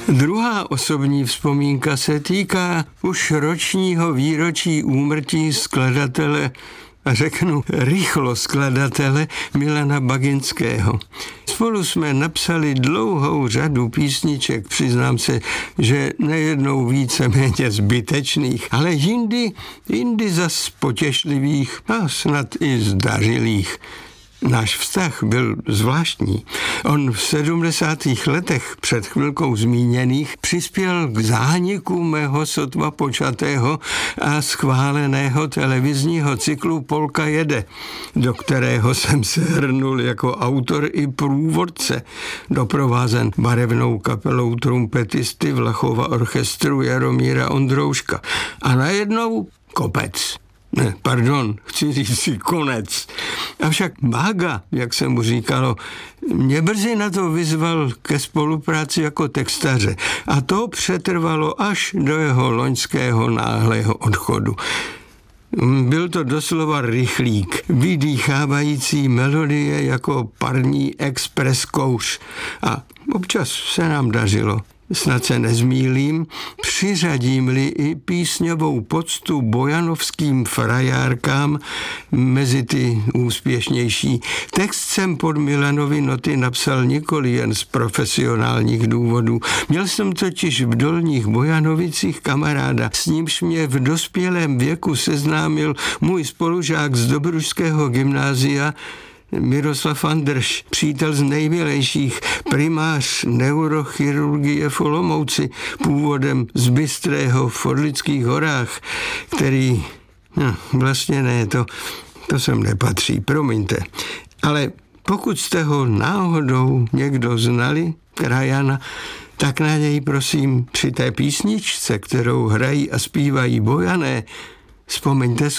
Druhá osobní vzpomínka se týká už ročního výročí úmrtí skladatele, a řeknu rychlo skladatele Milana Baginského. Spolu jsme napsali dlouhou řadu písniček, přiznám se, že nejednou víceméně zbytečných, ale jindy zas potěšlivých a snad i zdařilých. Náš vztah byl zvláštní. On v 70. letech před chvilkou zmíněných přispěl k zániku mého sotva počatého a schváleného televizního cyklu Polka jede, do kterého jsem se hrnul jako autor i průvodce, doprovázen barevnou kapelou trumpetisty Vlachova orchestru Jaromíra Ondrouška. A najednou kopec. Chci říct si konec. Avšak Bága, jak se mu říkalo, mě brzy na to vyzval ke spolupráci jako textaře a to přetrvalo až do jeho loňského náhlého odchodu. Byl to doslova rychlík, vydýchávající melodie jako parní expres kouř a občas se nám dařilo. Snad se nezmýlím, přiřadím-li i písňovou poctu bojanovským frajárkám mezi ty úspěšnější. Text jsem pod Milanovi noty napsal nikoli jen z profesionálních důvodů. Měl jsem totiž v Dolních Bojanovicích kamaráda, s nímž mě v dospělém věku seznámil můj spolužák z Dobrušského gymnázia Miroslav Andrš, přítel z nejmilejších, primář neurochirurgie v Olomouci, původem z Bystrého v Orlických horách, který, vlastně ne, to sem nepatří, promiňte. Ale pokud jste ho náhodou někdo znali, krajana, tak na něj prosím při té písničce, kterou hrají a zpívají Bojané, vzpomeňte